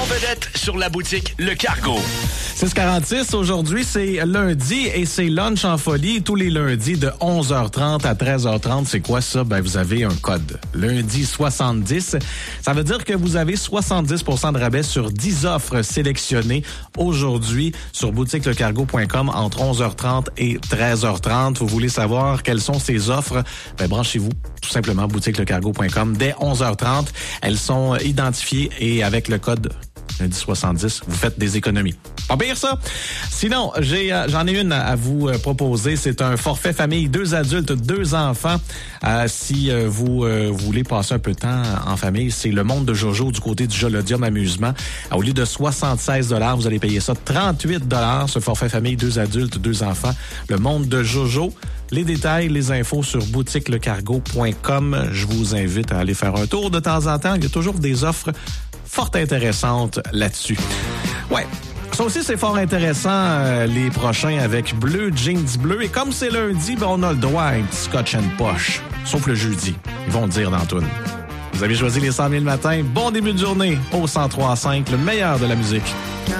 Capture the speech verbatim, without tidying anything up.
vedette sur la boutique Le Cargo. six quarante-six, aujourd'hui, c'est lundi et c'est lunch en folie tous les lundis de onze heures trente à treize heures trente. C'est quoi ça? Ben, vous avez un code. Lundi soixante-dix. Ça veut dire que vous avez soixante-dix pour cent de rabais sur dix offres sélectionnées aujourd'hui sur boutique le cargo point com entre onze heures trente et treize heures trente. Vous voulez savoir quelles sont ces offres? Ben, branchez-vous tout simplement boutique le cargo point com dès onze heures trente. Elles sont identifiées et avec le code lundi soixante-dix, vous faites des économies. Pas pire ça. Sinon, j'ai euh, j'en ai une à, à vous euh, proposer. C'est un forfait famille, deux adultes, deux enfants. Euh, si euh, vous, euh, vous voulez passer un peu de temps en famille, c'est le monde de Jojo du côté du Jolodium Amusement. Au lieu de soixante-seize dollars, vous allez payer ça trente-huit dollars. Ce forfait famille, deux adultes, deux enfants. Le monde de Jojo. Les détails, les infos sur boutique le cargo point com. Je vous invite à aller faire un tour de temps en temps. Il y a toujours des offres fort intéressantes là-dessus. Ouais. Ça aussi, c'est fort intéressant, euh, les prochains avec Bleu, Jeans Bleu. Et comme c'est lundi, ben, on a le droit à un petit scotch and poche. Sauf le jeudi. Ils vont le dire dans tout. Vous avez choisi les cent mille matins. Bon début de journée au cent trois cinq, le meilleur de la musique.